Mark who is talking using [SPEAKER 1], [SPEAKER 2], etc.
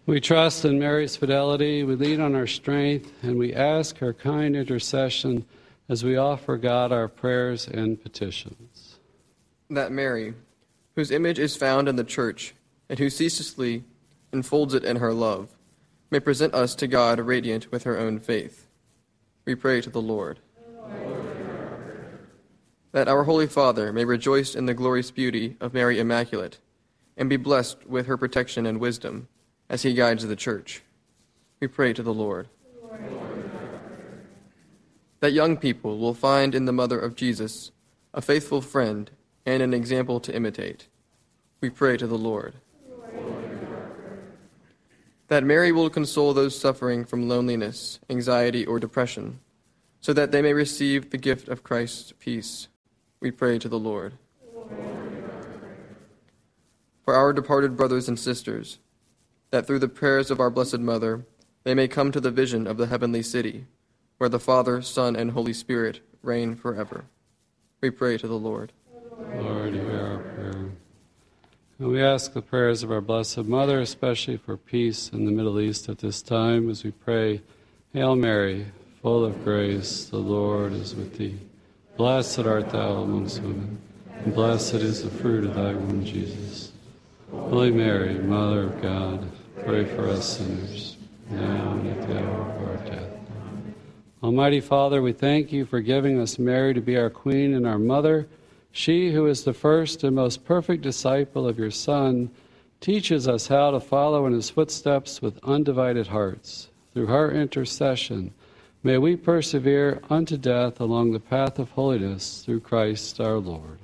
[SPEAKER 1] We trust in Mary's fidelity, we lean on her strength, and we ask her kind intercession as we offer God our prayers and petitions.
[SPEAKER 2] That Mary, whose image is found in the Church, and who ceaselessly enfolds it in her love, may present us to God radiant with her own faith. We pray to the Lord. That our Holy Father may rejoice in the glorious beauty of Mary Immaculate, and be blessed with her protection and wisdom, as he guides the Church. We pray to the Lord. That young people will find in the Mother of Jesus a faithful friend and an example to imitate. We pray to the Lord. That Mary will console those suffering from loneliness, anxiety, or depression, so that they may receive the gift of Christ's peace. We pray to the Lord. For our departed brothers and sisters, that through the prayers of our Blessed Mother, they may come to the vision of the heavenly city, where the Father, Son, and Holy Spirit reign forever. We pray to the Lord.
[SPEAKER 1] Lord, hear our prayer. And we ask the prayers of our Blessed Mother, especially for peace in the Middle East at this time, as we pray, Hail Mary, full of grace, the Lord is with thee. Blessed art thou amongst women, and blessed is the fruit of thy womb, Jesus. Holy Mary, Mother of God, pray for us sinners, now and at the hour of our death. Almighty Father, we thank you for giving us Mary to be our Queen and our Mother. She who is the first and most perfect disciple of your Son teaches us how to follow in his footsteps with undivided hearts. Through her intercession, may we persevere unto death along the path of holiness through Christ our Lord.